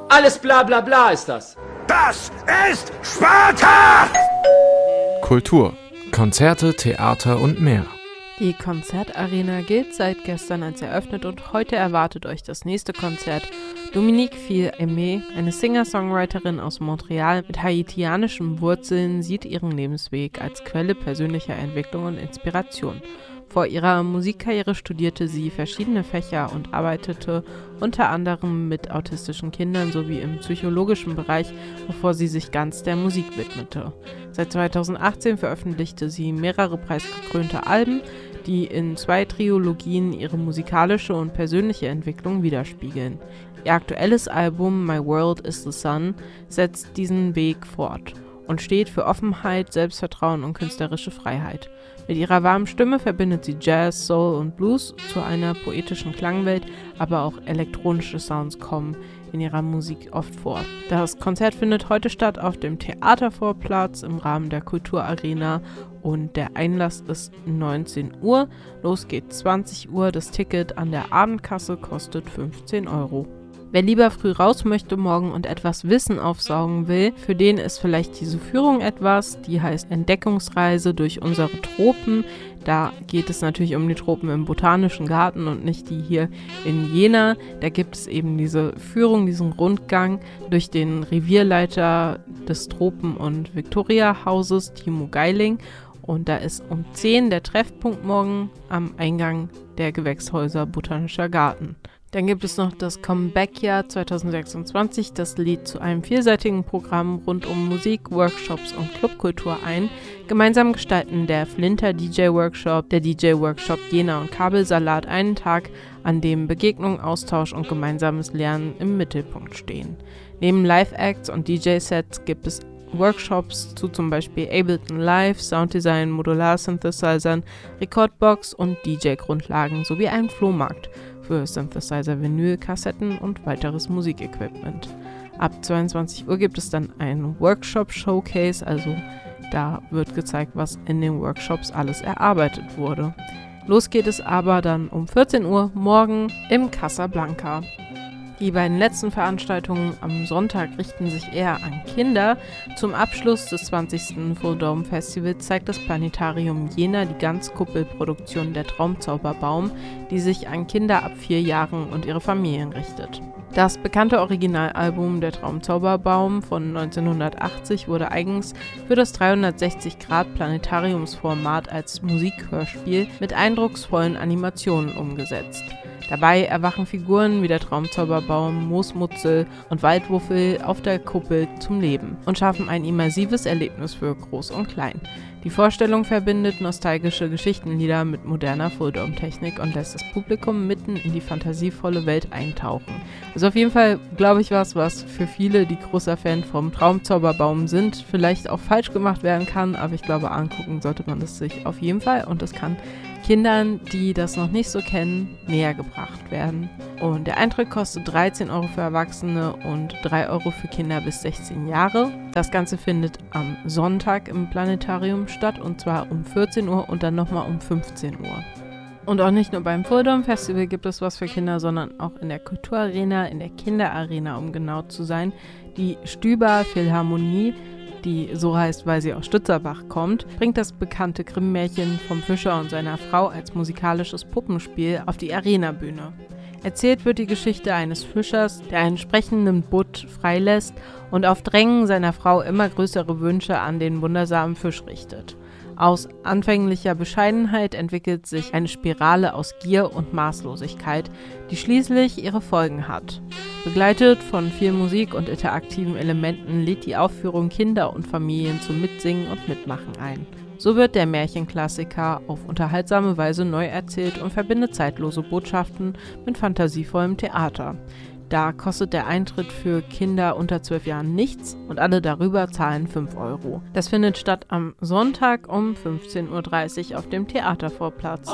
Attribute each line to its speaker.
Speaker 1: Alles bla bla bla ist das.
Speaker 2: Das ist Sparta!
Speaker 3: Kultur, Konzerte, Theater und mehr.
Speaker 4: Die Konzertarena gilt seit gestern als eröffnet und heute erwartet euch das nächste Konzert. Dominique Fils-Aimé, eine Singer-Songwriterin aus Montreal mit haitianischen Wurzeln, sieht ihren Lebensweg als Quelle persönlicher Entwicklung und Inspiration. Vor ihrer Musikkarriere studierte sie verschiedene Fächer und arbeitete unter anderem mit autistischen Kindern sowie im psychologischen Bereich, bevor sie sich ganz der Musik widmete. Seit 2018 veröffentlichte sie mehrere preisgekrönte Alben, die in 2 Trilogien ihre musikalische und persönliche Entwicklung widerspiegeln. Ihr aktuelles Album My World is the Sun setzt diesen Weg fort und steht für Offenheit, Selbstvertrauen und künstlerische Freiheit. Mit ihrer warmen Stimme verbindet sie Jazz, Soul und Blues zu einer poetischen Klangwelt, aber auch elektronische Sounds kommen in ihrer Musik oft vor. Das Konzert findet heute statt auf dem Theatervorplatz im Rahmen der Kulturarena und der Einlass ist 19 Uhr. Los geht 20 Uhr. Das Ticket an der Abendkasse kostet 15 Euro. Wer lieber früh raus möchte morgen und etwas Wissen aufsaugen will, für den ist vielleicht diese Führung etwas, die heißt Entdeckungsreise durch unsere Tropen. Da geht es natürlich um die Tropen im Botanischen Garten und nicht die hier in Jena. Da gibt es eben diese Führung, diesen Rundgang durch den Revierleiter des Tropen- und Viktoriahauses, Timo Geiling. Und da ist um 10 der Treffpunkt morgen am Eingang der Gewächshäuser Botanischer Garten. Dann gibt es noch das Comeback-Jahr 2026, das lädt zu einem vielseitigen Programm rund um Musik, Workshops und Clubkultur ein. Gemeinsam gestalten der Flinter DJ-Workshop, der DJ-Workshop Jena und Kabelsalat einen Tag, an dem Begegnung, Austausch und gemeinsames Lernen im Mittelpunkt stehen. Neben Live-Acts und DJ-Sets gibt es Workshops zu zum Beispiel Ableton Live, Sounddesign, Modular-Synthesizern, Recordbox und DJ-Grundlagen sowie einen Flohmarkt für Synthesizer, Vinyl, Kassetten und weiteres Musikequipment. Ab 22 Uhr gibt es dann einen Workshop-Showcase, also da wird gezeigt, was in den Workshops alles erarbeitet wurde. Los geht es aber dann um 14 Uhr morgen im Casablanca. Die beiden letzten Veranstaltungen am Sonntag richten sich eher an Kinder. Zum Abschluss des 20. Full Dome Festivals zeigt das Planetarium Jena die Ganzkuppelproduktion Der Traumzauberbaum, die sich an Kinder ab 4 Jahren und ihre Familien richtet. Das bekannte Originalalbum Der Traumzauberbaum von 1980 wurde eigens für das 360-Grad-Planetariumsformat als Musikhörspiel mit eindrucksvollen Animationen umgesetzt. Dabei erwachen Figuren wie der Traumzauberbaum, Moosmutzel und Waldwuffel auf der Kuppel zum Leben und schaffen ein immersives Erlebnis für Groß und Klein. Die Vorstellung verbindet nostalgische Geschichtenlieder mit moderner Fulldome-Technik und lässt das Publikum mitten in die fantasievolle Welt eintauchen. Also auf jeden Fall, glaube ich, was für viele, die großer Fan vom Traumzauberbaum sind, vielleicht auch falsch gemacht werden kann, aber ich glaube, angucken sollte man das sich auf jeden Fall und das kann Kindern, die das noch nicht so kennen, näher gebracht werden. Und der Eintritt kostet 13 Euro für Erwachsene und 3 Euro für Kinder bis 16 Jahre. Das Ganze findet am Sonntag im Planetarium statt und zwar um 14 Uhr und dann nochmal um 15 Uhr. Und auch nicht nur beim Fulldome Festival gibt es was für Kinder, sondern auch in der Kulturarena, in der Kinderarena, um genau zu sein. Die Stüber Philharmonie, die so heißt, weil sie aus Stützerbach kommt, bringt das bekannte Grimm-Märchen vom Fischer und seiner Frau als musikalisches Puppenspiel auf die Arenabühne. Erzählt wird die Geschichte eines Fischers, der einen sprechenden Butt freilässt und auf Drängen seiner Frau immer größere Wünsche an den wundersamen Fisch richtet. Aus anfänglicher Bescheidenheit entwickelt sich eine Spirale aus Gier und Maßlosigkeit, die schließlich ihre Folgen hat. Begleitet von viel Musik und interaktiven Elementen lädt die Aufführung Kinder und Familien zum Mitsingen und Mitmachen ein. So wird der Märchenklassiker auf unterhaltsame Weise neu erzählt und verbindet zeitlose Botschaften mit fantasievollem Theater. Da kostet der Eintritt für Kinder unter 12 Jahren nichts und alle darüber zahlen 5 Euro. Das findet statt am Sonntag um 15.30 Uhr auf dem Theatervorplatz.